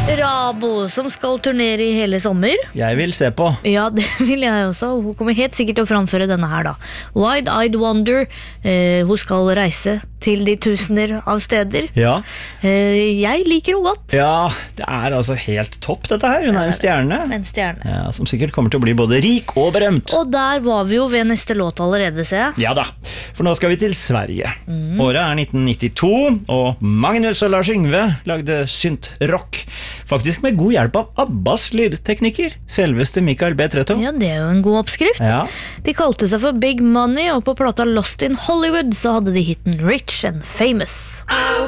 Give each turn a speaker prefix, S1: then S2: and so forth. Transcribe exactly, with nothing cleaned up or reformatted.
S1: Rabo, som skal turnere i hele sommer.
S2: Jeg vil se på.
S1: Ja, det vil jeg også. Hun kommer helt sikkert til å framføre denne her da. Wide-Eyed Wonder. Eh, hun skal reise til de tusener av steder.
S2: Ja.
S1: Eh, jeg liker henne godt.
S2: Ja, det er altså helt topp dette her. Hun er en stjerne.
S1: En stjerne.
S2: Ja, som sikkert kommer til å bli både rik og berømt.
S1: Og der var vi jo ved neste låt allerede, ser jeg.
S2: Ja da, for nå skal vi til Sverige. Mm. Året er nitten nittito, og Magnus og Lars Yngve lagde synt-rock. Faktisk med god hjelp av Abbas lydtekniker, selveste Mikael B. Tretto.
S1: Ja, det er jo en god oppskrift.
S2: Ja.
S1: De kalte seg for Big Money, og på plata Lost in Hollywood så hadde de hitten Rich and Famous.